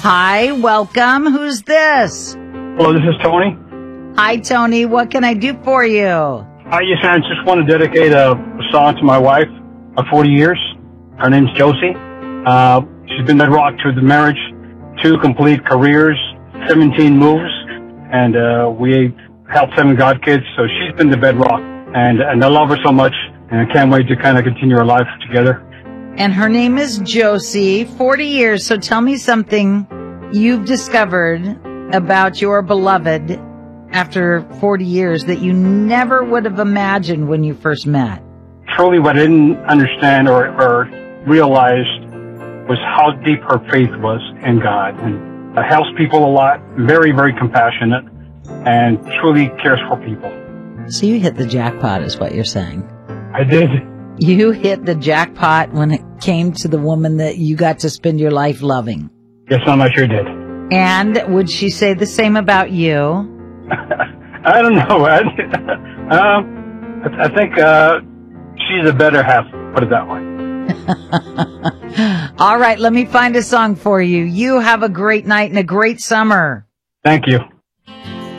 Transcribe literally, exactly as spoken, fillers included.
Hi, welcome. Who's this? Hello, this is Tony. Hi, Tony. What can I do for you? I just, I just want to dedicate a, a song to my wife of forty years. Her name's Josie. Uh, she's been bedrock to the marriage, two complete careers, seventeen moves, and uh, we helped seven God kids, so she's been the bedrock. And, and I love her so much, and I can't wait to kind of continue our life together. And her name is Josie, forty years. So tell me something you've discovered about your beloved after forty years that you never would have imagined when you first met. Truly what I didn't understand or, or realize was how deep her faith was in God. And uh, helps people a lot, very, very compassionate, and truly cares for people. So you hit the jackpot is what you're saying. I did. You hit the jackpot when it came to the woman that you got to spend your life loving. Yes, ma'am, I sure did. And would she say the same about you? I don't know. I, um, I, I think uh, she's a better half, put it that way. All right, let me find a song for you. You have a great night and a great summer. Thank you.